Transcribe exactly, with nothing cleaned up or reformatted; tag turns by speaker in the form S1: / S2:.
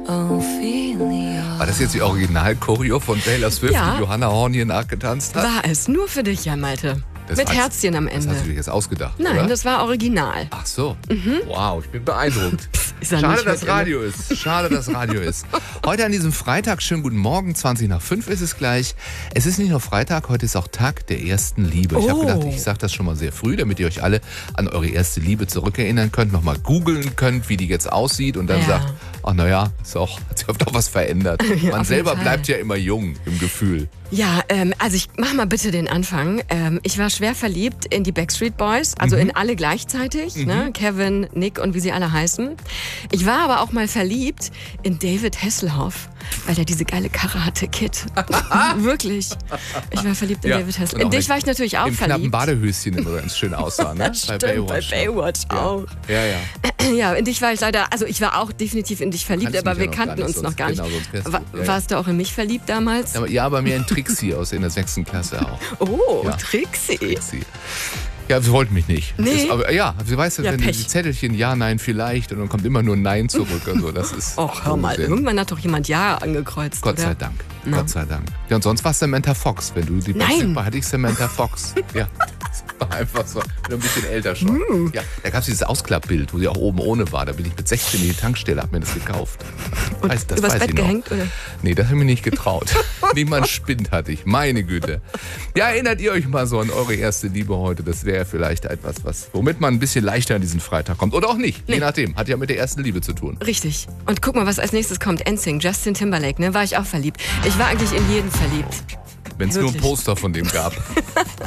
S1: Ophelia.
S2: War das jetzt die Original-Choreo von Taylor Swift,
S3: Ja.
S2: die Johanna Horn hier nachgetanzt hat?
S3: War es. Nur für dich, ja, Malte.
S2: Das
S3: Mit
S2: war-
S3: Herzchen am
S2: Das
S3: Ende.
S2: hast du dir jetzt ausgedacht,
S3: Nein,
S2: oder?
S3: das war original.
S2: Ach so. Wow, ich bin beeindruckt.
S3: Ist ja
S2: Schade,
S3: nicht
S2: dass
S3: mit
S2: Radio ist. Schade, dass Radio ist. Heute an diesem Freitag, schönen guten Morgen, zwanzig nach fünf ist es gleich. Es ist nicht nur Freitag, heute ist auch Tag der ersten Liebe. Ich habe
S3: Oh.
S2: gedacht, ich sage das schon mal sehr früh, damit ihr euch alle an eure erste Liebe zurückerinnern könnt, nochmal googeln könnt, wie die jetzt aussieht und dann
S3: Ja.
S2: sagt, ach naja, ist auch, hat sich doch was verändert.
S3: Ja,
S2: Man
S3: auf
S2: selber
S3: jeden Fall.
S2: bleibt ja immer jung im Gefühl.
S3: Ja, ähm, also ich mach mal bitte den Anfang. Ähm, ich war schwer verliebt in die Backstreet Boys, also
S2: Mhm.
S3: in alle gleichzeitig, ne? Kevin, Nick und wie sie alle heißen. Ich war aber auch mal verliebt in David Hasselhoff, weil der diese geile Karre hatte, Kid. Wirklich. Ich war verliebt in
S2: Ja.
S3: David
S2: Und
S3: Hasselhoff.
S2: auch
S3: In dich
S2: mit-
S3: war ich natürlich auch
S2: Im knappen
S3: verliebt.
S2: Badehöschen immer ganz schön aussah, ne?
S3: Stimmt, bei Baywatch auch.
S2: Ja, ja.
S3: Ja, in dich war ich leider, also ich war auch definitiv in dich verliebt,
S2: Kannst
S3: aber
S2: mich
S3: wir
S2: ja noch gar
S3: kannten
S2: nicht,
S3: uns
S2: sonst-
S3: noch gar nicht.
S2: genau, sonst wärst du-
S3: Wa-
S2: ja, ja.
S3: Warst du auch in mich verliebt damals?
S2: Aber, ja, aber mehr in Trixie aus in der sechsten Klasse auch.
S3: Oh,
S2: Ja.
S3: Trixie.
S2: Trixie. Ja, sie wollten mich nicht.
S3: Nee.
S2: Das, aber ja, sie weiß,
S3: Ja,
S2: wenn die
S3: Pech.
S2: Zettelchen ja, nein, vielleicht und dann kommt immer nur Nein zurück. Also das ist.
S3: Och, hör mal,
S2: Unsinn.
S3: irgendwann hat doch jemand Ja angekreuzt,
S2: Gott
S3: oder?
S2: sei Dank.
S3: Na.
S2: Gott sei Dank. Ja, und sonst war es Samantha Fox. Wenn du die
S3: Nein.
S2: Backstreet- hatte ich Samantha Fox. Ja. Das war einfach so. Bin ein bisschen älter schon.
S3: Hm.
S2: Ja, da gab es dieses Ausklappbild, wo sie auch oben ohne war. Da bin ich mit sechzehn in die Tankstelle, hab mir das gekauft.
S3: Und
S2: Weiß- das
S3: übers
S2: weiß
S3: Bett
S2: ich noch.
S3: gehängt, oder?
S2: Nee, das habe ich mir nicht getraut. Niemand spinnt hatte ich. Meine Güte. Ja, erinnert ihr euch mal so an eure erste Liebe heute? Das wäre vielleicht etwas, was, womit man ein bisschen leichter an diesen Freitag kommt. Oder auch nicht. Je
S3: Nee.
S2: nachdem. Hat ja mit der ersten Liebe zu tun.
S3: Richtig. Und guck mal, was als nächstes kommt. N Sync, Justin Timberlake, ne? War ich auch verliebt. Ich war eigentlich in jeden verliebt.
S2: Wenn es nur ein
S3: Wirklich.
S2: Poster von dem gab.